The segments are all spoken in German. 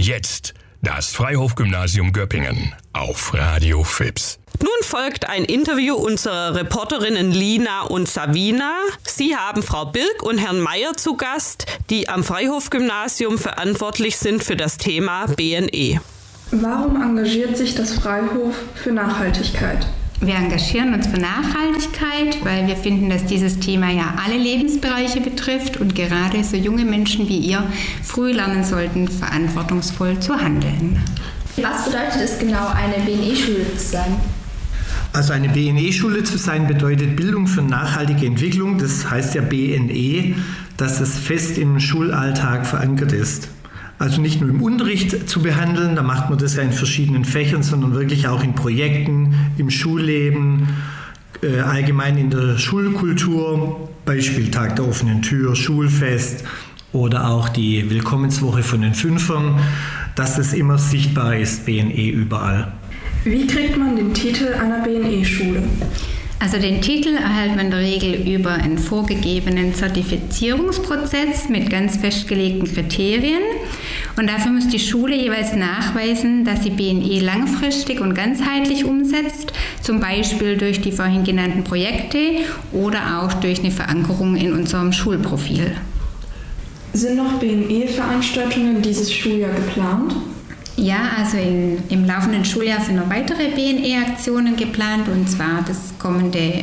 Jetzt das Freihof-Gymnasium Göppingen auf Radio FIPS. Nun folgt ein Interview unserer Reporterinnen Lina und Savina. Sie haben Frau Birk und Herrn Meier zu Gast, die am Freihof-Gymnasium verantwortlich sind für das Thema BNE. Warum engagiert sich das Freihof für Nachhaltigkeit? Wir engagieren uns für Nachhaltigkeit, weil wir finden, dass dieses Thema ja alle Lebensbereiche betrifft und gerade so junge Menschen wie ihr früh lernen sollten, verantwortungsvoll zu handeln. Was bedeutet es genau, eine BNE-Schule zu sein? Also eine BNE-Schule zu sein bedeutet Bildung für nachhaltige Entwicklung. Das heißt ja BNE, dass es fest im Schulalltag verankert ist. Also nicht nur im Unterricht zu behandeln, da macht man das ja in verschiedenen Fächern, sondern wirklich auch in Projekten, im Schulleben, allgemein in der Schulkultur, Beispiel Tag der offenen Tür, Schulfest oder auch die Willkommenswoche von den Fünfern, dass es immer sichtbar ist, BNE überall. Wie kriegt man den Titel einer BNE-Schule? Also den Titel erhält man in der Regel über einen vorgegebenen Zertifizierungsprozess mit ganz festgelegten Kriterien. Und dafür muss die Schule jeweils nachweisen, dass sie BNE langfristig und ganzheitlich umsetzt, zum Beispiel durch die vorhin genannten Projekte oder auch durch eine Verankerung in unserem Schulprofil. Sind noch BNE-Veranstaltungen dieses Schuljahr geplant? Ja, also im laufenden Schuljahr sind noch weitere BNE-Aktionen geplant, und zwar das kommende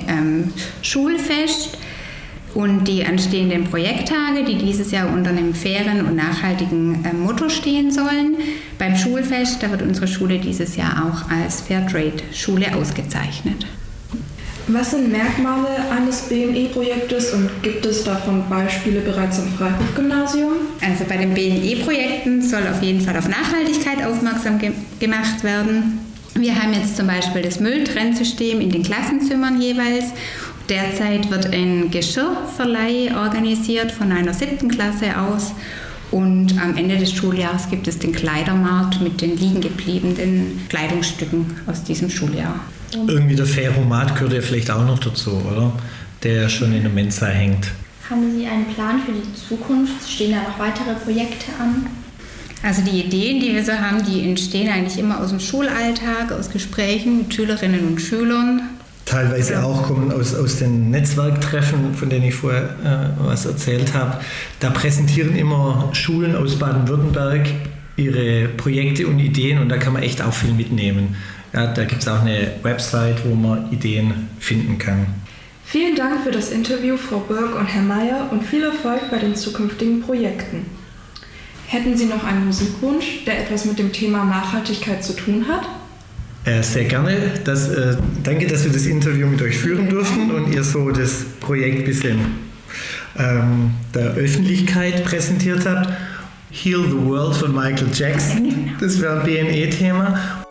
Schulfest und die anstehenden Projekttage, die dieses Jahr unter einem fairen und nachhaltigen Motto stehen sollen. Beim Schulfest, da wird unsere Schule dieses Jahr auch als Fairtrade-Schule ausgezeichnet. Was sind Merkmale eines BNE-Projektes und gibt es davon Beispiele bereits am Freihof-Gymnasium? Also bei den BNE-Projekten soll auf jeden Fall auf Nachhaltigkeit aufmerksam gemacht werden. Wir haben jetzt zum Beispiel das Mülltrennsystem in den Klassenzimmern jeweils. Derzeit wird ein Geschirrverleih organisiert von einer 7. Klasse aus. Und am Ende des Schuljahres gibt es den Kleidermarkt mit den liegen gebliebenen Kleidungsstücken aus diesem Schuljahr. Irgendwie der Ferromat gehört ja vielleicht auch noch dazu, oder? Der schon in der Mensa hängt. Haben Sie einen Plan für die Zukunft? Stehen da noch weitere Projekte an? Also die Ideen, die wir so haben, die entstehen eigentlich immer aus dem Schulalltag, aus Gesprächen mit Schülerinnen und Schülern. Teilweise auch kommen aus den Netzwerktreffen, von denen ich vorher was erzählt habe. Da präsentieren immer Schulen aus Baden-Württemberg ihre Projekte und Ideen, und da kann man echt auch viel mitnehmen. Ja, da gibt es auch eine Website, wo man Ideen finden kann. Vielen Dank für das Interview, Frau Birk und Herr Meier, und viel Erfolg bei den zukünftigen Projekten. Hätten Sie noch einen Musikwunsch, der etwas mit dem Thema Nachhaltigkeit zu tun hat? Sehr gerne. Danke, dass wir das Interview mit euch führen durften und ihr so das Projekt ein bisschen der Öffentlichkeit präsentiert habt. Heal the World von Michael Jackson, das wäre ein BNE-Thema.